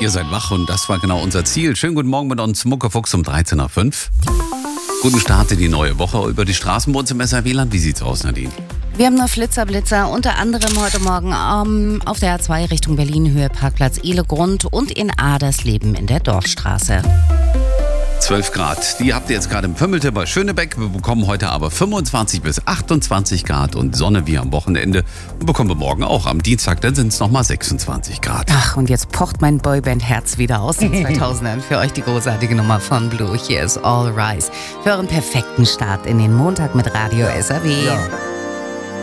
Ihr seid wach und das war genau unser Ziel. Schönen guten Morgen mit uns, Muckefuchs um 13.05 Uhr. Guten Start in die neue Woche über die Straßen bei uns im SR-WLAN. Wie sieht's aus, Nadine? Wir haben noch Flitzer, unter anderem heute Morgen auf der A2 Richtung Berlin, Höhe Parkplatz Ehlegrund und in Adersleben in der Dorfstraße. 12 Grad, die habt ihr jetzt gerade im Vömmelte bei Schönebeck. Wir bekommen heute aber 25 bis 28 Grad und Sonne wie am Wochenende. Und bekommen wir morgen auch am Dienstag, dann sind es nochmal 26 Grad. Ach, und jetzt pocht mein Boyband-Herz wieder aus den 2000ern. Für euch die großartige Nummer von Blue. Hier ist All Rise. Für euren perfekten Start in den Montag mit Radio SAW. Ja.